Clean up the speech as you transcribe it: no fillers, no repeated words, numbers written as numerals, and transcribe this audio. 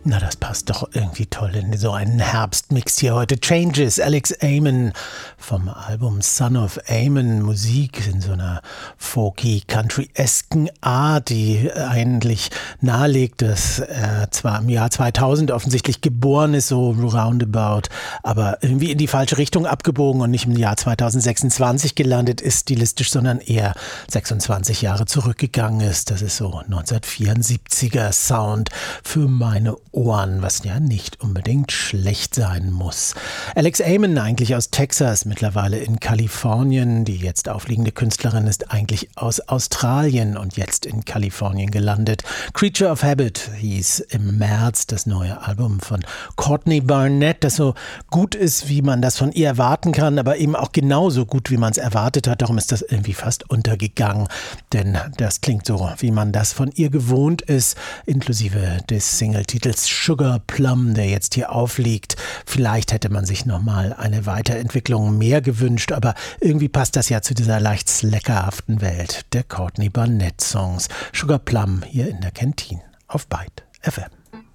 Na, das passt doch irgendwie toll in so einen Herbstmix hier heute. Changes, Alex Amen vom Album Son of Amen. Musik in so einer folky, country-esken Art, die eigentlich nahelegt, dass er zwar im Jahr 2000 offensichtlich geboren ist, so roundabout, aber irgendwie in die falsche Richtung abgebogen und nicht im Jahr 2026 gelandet ist, stilistisch, sondern eher 26 Jahre zurückgegangen ist. Das ist so 1974er Sound für meine Ohren, was ja nicht unbedingt schlecht sein muss. Alex Amen, eigentlich aus Texas, mittlerweile in Kalifornien. Die jetzt aufliegende Künstlerin ist eigentlich aus Australien und jetzt in Kalifornien gelandet. Creature of Habit hieß im März das neue Album von Courtney Barnett, das so gut ist, wie man das von ihr erwarten kann, aber eben auch genauso gut, wie man es erwartet hat. Darum ist das irgendwie fast untergegangen, denn das klingt so, wie man das von ihr gewohnt ist, inklusive des Singletitels Sugar Plum, der jetzt hier aufliegt. Vielleicht hätte man sich nochmal eine Weiterentwicklung mehr gewünscht, aber irgendwie passt das ja zu dieser leicht slackerhaften Welt der Courtney Barnett Songs. Sugar Plum hier in der Kantine auf Byte FM.